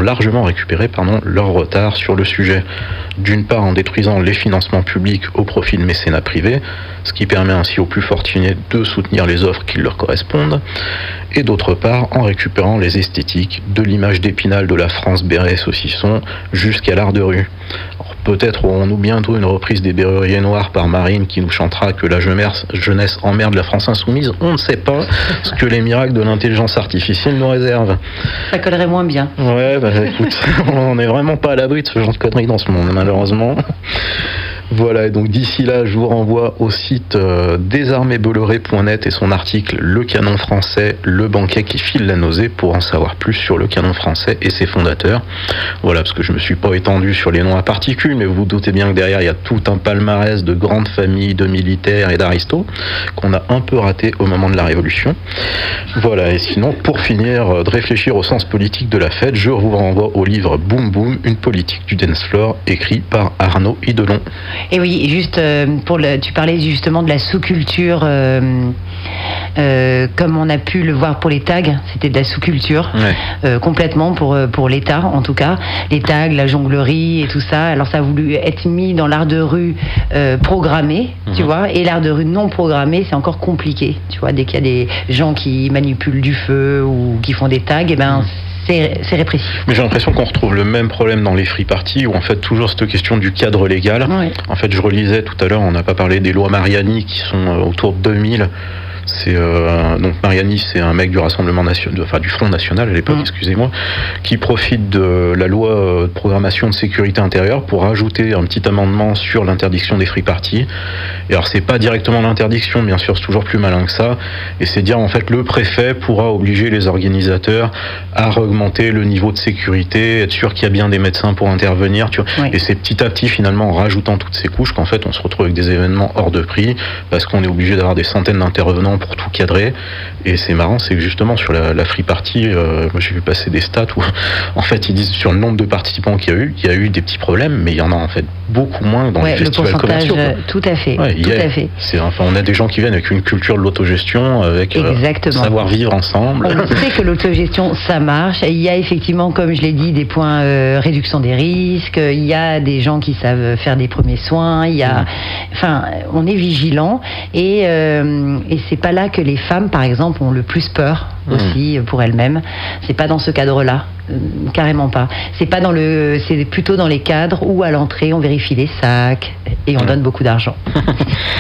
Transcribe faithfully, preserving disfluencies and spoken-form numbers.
ont largement récupéré pardon, leur retard sur le sujet. D'une part en détruisant les financements publics au profit de mécénat privés, ce qui permet ainsi aux plus fortunés de soutenir les offres qui leur correspondent, et d'autre part en récupérant les esthétiques de l'image d'Épinal de la France béret saucisson jusqu'à l'art de rue. Alors, peut-être aurons-nous bientôt une reprise des Berruriers Noirs par Marine qui nous chantera que la jeunesse emmerde la France insoumise. On ne sait pas ce que les miracles de l'intelligence artificielle nous réservent. Ça collerait moins bien. Ouais, bah écoute, on n'est vraiment pas à l'abri de ce genre de conneries dans ce monde, malheureusement. Voilà, et donc d'ici là, je vous renvoie au site euh, désarmé bolloré point net et son article Le canon français, le banquet qui file la nausée pour en savoir plus sur le canon français et ses fondateurs. Voilà, parce que je me suis pas étendu sur les noms à particules, mais vous vous doutez bien que derrière, il y a tout un palmarès de grandes familles, de militaires et d'aristos qu'on a un peu raté au moment de la Révolution. Voilà, et sinon, pour finir de réfléchir au sens politique de la fête, je vous renvoie au livre Boum Boum, une politique du dance floor, écrit par Arnaud Idelon. Et oui, juste euh, pour le, tu parlais justement de la sous-culture, euh, euh, comme on a pu le voir pour les tags, c'était de la sous-culture, ouais. euh, complètement pour, pour l'État en tout cas, les tags, la jonglerie et tout ça. Alors ça a voulu être mis dans l'art de rue euh, programmé, mmh. tu vois, et l'art de rue non programmé, c'est encore compliqué, tu vois, dès qu'il y a des gens qui manipulent du feu ou qui font des tags, et ben mmh. C'est, c'est répressif. Mais j'ai l'impression qu'on retrouve le même problème dans les free parties, où en fait toujours cette question du cadre légal. Oui. En fait, je relisais tout à l'heure, on n'a pas parlé des lois Mariani qui sont euh, autour de deux mille. C'est euh, donc Mariani, c'est un mec du Rassemblement national, enfin du Front National à l'époque, mmh. excusez-moi, qui profite de la loi de programmation de sécurité intérieure pour rajouter un petit amendement sur l'interdiction des free parties. Et alors c'est pas directement l'interdiction, bien sûr, c'est toujours plus malin que ça. Et c'est dire en fait le préfet pourra obliger les organisateurs à augmenter le niveau de sécurité, être sûr qu'il y a bien des médecins pour intervenir. Tu vois. Oui. Et c'est petit à petit finalement en rajoutant toutes ces couches qu'en fait on se retrouve avec des événements hors de prix parce qu'on est obligé d'avoir des centaines d'intervenants pour tout cadrer. Et c'est marrant, c'est que justement sur la, la free party, euh, moi j'ai vu passer des stats où en fait ils disent sur le nombre de participants qu'il y a eu, il y a eu des petits problèmes, mais il y en a en fait beaucoup moins dans ouais, les festivals commerciaux. Euh, tout à fait. Ouais, tout a, à fait. C'est, enfin, on a des gens qui viennent avec une culture de l'autogestion, avec euh, savoir vivre ensemble. On sait que l'autogestion ça marche. Il y a effectivement, comme je l'ai dit, des points euh, réduction des risques. Il y a des gens qui savent faire des premiers soins. Il y a, mmh. enfin, on est vigilant et euh, et c'est pas là que les femmes, par exemple, ont le plus peur aussi mmh. pour elles-mêmes. C'est pas dans ce cadre-là, euh, carrément pas. C'est pas dans le, c'est plutôt dans les cadres où à l'entrée on vérifie les sacs et on mmh. donne beaucoup d'argent.